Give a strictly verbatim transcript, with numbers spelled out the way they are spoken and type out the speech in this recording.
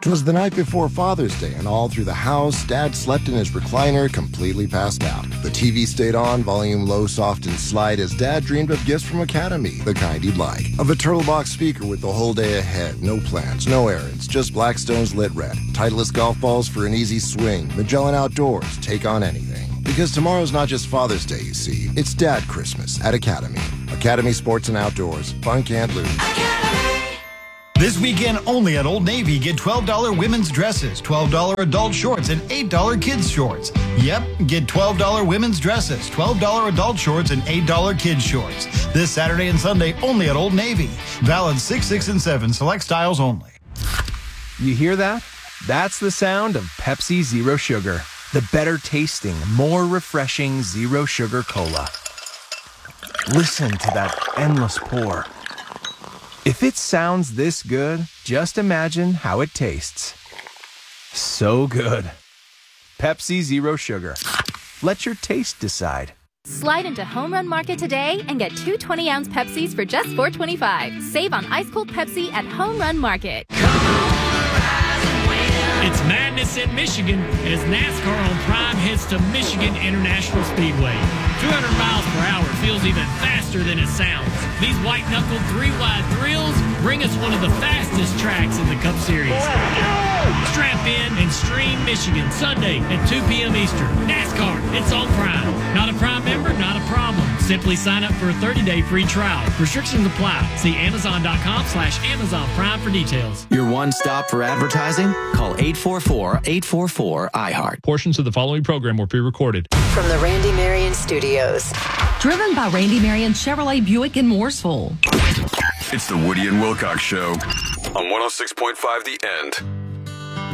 It was the night before Father's Day, and all through the house, Dad slept in his recliner, completely passed out. The T V stayed on, volume low, soft, and slight, as Dad dreamed of gifts from Academy, the kind he'd like. Of a turtle box speaker with the whole day ahead, no plans, no errands, just Blackstone's lit red, Titleist golf balls for an easy swing, Magellan Outdoors, take on anything. Because tomorrow's not just Father's Day, you see, it's Dad Christmas at Academy. Academy Sports and Outdoors, fun can't lose. This weekend only at Old Navy, get twelve dollars women's dresses, twelve dollars adult shorts, and eight dollars kids shorts. Yep, get twelve dollars women's dresses, twelve dollars adult shorts, and eight dollars kids shorts. This Saturday and Sunday only at Old Navy. Valid six, six, and seven, select styles only. You hear that? That's the sound of Pepsi Zero Sugar. The better tasting, more refreshing Zero Sugar Cola. Listen to that endless pour. If it sounds this good, just imagine how it tastes. So good. Pepsi Zero Sugar. Let your taste decide. Slide into Home Run Market today and get two twenty-ounce Pepsis for just four twenty-five. Save on ice-cold Pepsi at Home Run Market. It's madness in Michigan as NASCAR on Prime heads to Michigan International Speedway. two hundred miles per hour feels even faster than it sounds. These white-knuckled three-wide thrills bring us one of the fastest tracks in the Cup Series. Strap in and stream Michigan Sunday at two p.m. Eastern. NASCAR, it's on Prime. Not a Prime member? Not a problem. Simply sign up for a thirty-day free trial. Restrictions apply. See Amazon.com slash Amazon Prime for details. Your one-stop for advertising? Call eight four four, eight four four, I heart. Portions of the following program were pre-recorded. From the Randy Marion Studios. Driven by Randy Marion Chevrolet Buick in Mooresville. It's the Woody and Wilcox Show on one oh six point five The End.